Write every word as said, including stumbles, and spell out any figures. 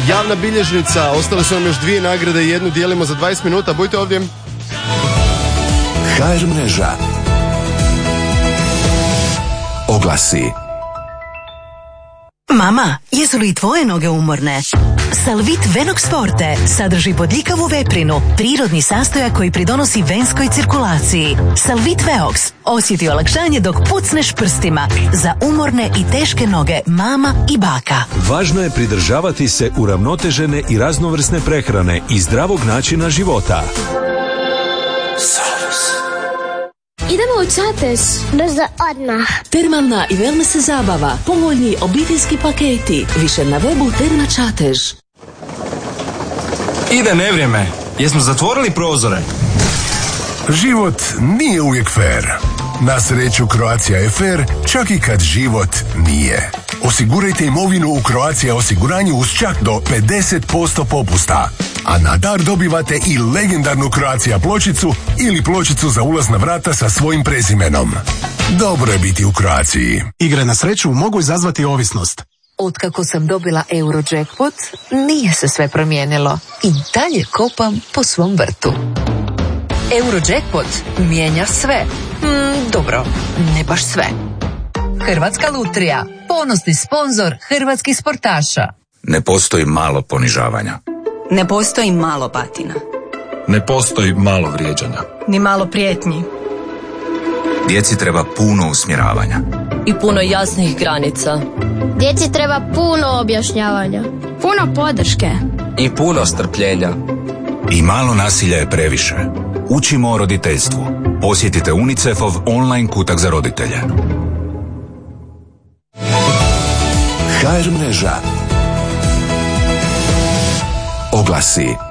javna bilježnica. Ostale su nam još dvije nagrade i jednu dijelimo za dvadeset minuta. Budite ovdje. ha er mreža. Oglasi. Mama, jesu li tvoje noge umorne? Salvit Venox Forte sadrži bodljikavu veprinu, prirodni sastojak koji pridonosi venskoj cirkulaciji. Salvit Veox osjeti olakšanje dok pucneš prstima za umorne i teške noge mama i baka. Važno je pridržavati se uravnotežene i raznovrsne prehrane i zdravog načina života. Idemo u Čatež. Brzo, odmah. Termalna i wellness zabava, povoljni obiteljski paketi. Više na webu Terma Čatež. Ide nevrijeme. Jesmo zatvorili prozore? Život nije uvijek fair. Na sreću Croatia je fair, čak i kad život nije. Osigurajte imovinu u Croatia osiguranju uz čak do pedeset posto popusta. A na dar dobivate i legendarnu Croatia pločicu ili pločicu za ulaz na vrata sa svojim prezimenom. Dobro je biti u Croaciji. Igre na sreću mogu izazvati ovisnost. Otkako sam dobila Eurojackpot, nije se sve promijenilo. I dalje kopam po svom vrtu. Eurojackpot mijenja sve. Mm, dobro, ne baš sve. Hrvatska lutrija, ponosni sponzor hrvatskih sportaša. Ne postoji malo ponižavanja. Ne postoji malo batina. Ne postoji malo vrijeđanja. Ni malo prijetnji. Djeci treba puno usmjeravanja. I puno jasnih granica. Djeci treba puno objašnjavanja. Puno podrške. I puno strpljenja. I malo nasilja je previše. Učimo o roditeljstvu. Posjetite UNICEF-ov online kutak za roditelje. ha er mreža. Oglasi.